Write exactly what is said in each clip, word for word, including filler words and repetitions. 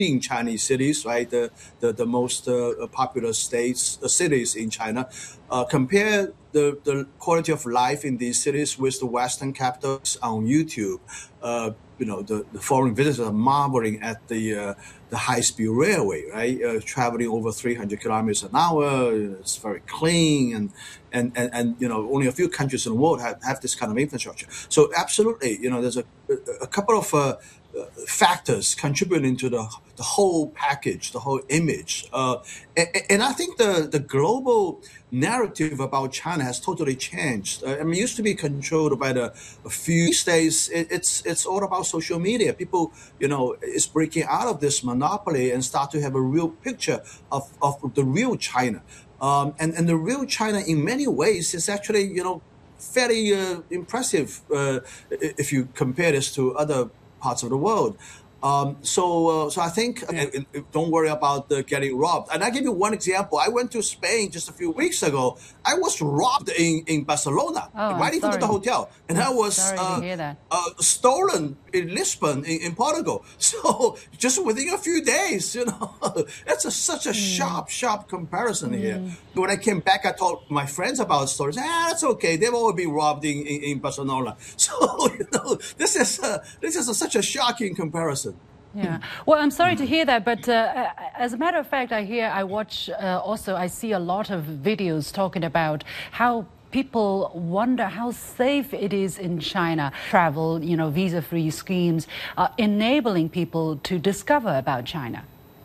in Chinese cities, right? The the, the most uh, popular states, uh, cities in China. Uh, compare the, the quality of life in these cities with the Western capitals on YouTube. Uh, you know, the, the foreign visitors are marveling at the uh, the high-speed railway, right? Uh, traveling over three hundred kilometers an hour. It's very clean, and, and and and you know, only a few countries in the world have, have this kind of infrastructure. So absolutely, you know, there's a a couple of uh, factors contributing to the the whole package, the whole image. Uh, and, and I think the the global narrative about China has totally changed. Uh, I mean, it used to be controlled by the a few. These days, it, it's it's all about social media. People, you know, is breaking out of this monopoly and start to have a real picture of, of the real China. Um, and, and the real China, in many ways, is actually, you know, fairly uh, impressive uh, if you compare this to other parts of the world. Um, so, uh, so I think uh, don't worry about uh, getting robbed. And I give you one example. I went to Spain just a few weeks ago. I was robbed in, in Barcelona, oh, right into the hotel, and I'm I was uh, uh, stolen in Lisbon, in, in Portugal. So, just within a few days, you know, that's a, such a mm. sharp, sharp comparison mm. here. When I came back, I told my friends about stories. Ah, that's okay. They've all been robbed in, in, in Barcelona. So, you know, this is a, this is a, such a shocking comparison. Yeah. Well, I'm sorry to hear that, but uh, as a matter of fact, I hear, I watch uh, also, I see a lot of videos talking about how people wonder how safe it is in China. Travel, you know, visa-free schemes, uh, enabling people to discover about China.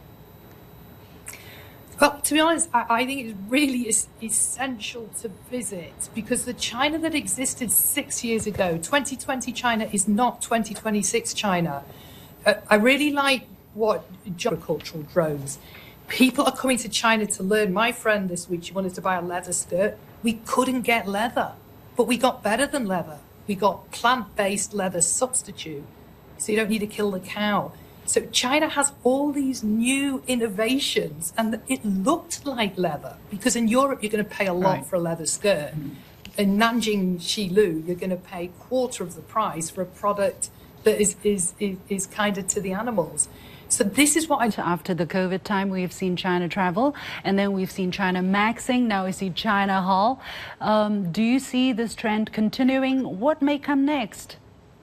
Well, to be honest, I, I think it really is essential to visit, because the China that existed six years ago, twenty twenty China, is not twenty twenty-six China. Uh, I really like what agricultural drones. People are coming to China to learn. My friend this week, she wanted to buy a leather skirt. We couldn't get leather, but we got better than leather. We got plant-based leather substitute, so you don't need to kill the cow. So China has all these new innovations, and it looked like leather, because in Europe you're going to pay a lot right. for a leather skirt. In Nanjing, Xilu, you're going to pay a quarter of the price for a product that is, is, is, is kinder to the animals. So this is what I... After the COVID time, we've seen China travel, and then we've seen China maxing. Now we see China haul. Um, do you see this trend continuing? What may come next?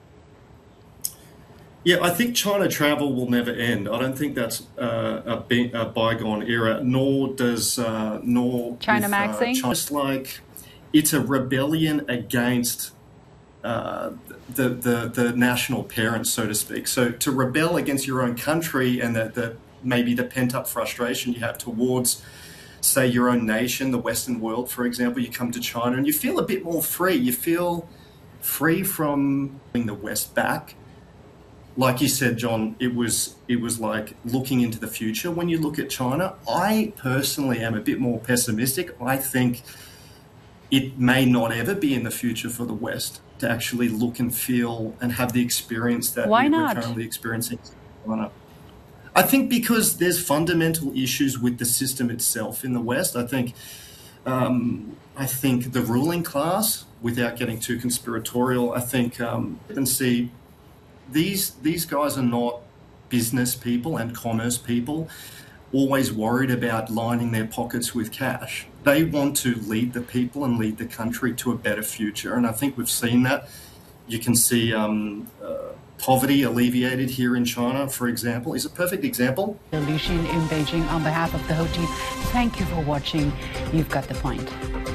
Yeah, I think China travel will never end. I don't think that's uh, a, be a bygone era, nor does... Uh, nor China with, maxing? Uh, China. It's like it's a rebellion against... Uh, the, the the national parents, so to speak. So to rebel against your own country and that the, maybe the pent-up frustration you have towards, say, your own nation, the Western world, for example, you come to China and you feel a bit more free. You feel free from bringing the West back. Like you said, John, it was it was like looking into the future. When you look at China, I personally am a bit more pessimistic. I think it may not ever be in the future for the West to actually look and feel and have the experience that Why we're not? currently experiencing. I think because there's fundamental issues with the system itself in the West. I think, um, I think the ruling class, without getting too conspiratorial, I think, um, and see, these these guys are not business people and commerce people, always worried about lining their pockets with cash. They want to lead the people and lead the country to a better future. And I think we've seen that. You can see um, uh, poverty alleviated here in China, for example, is a perfect example. Liu Xin in Beijing, on behalf of the whole team, thank you for watching. You've got the point.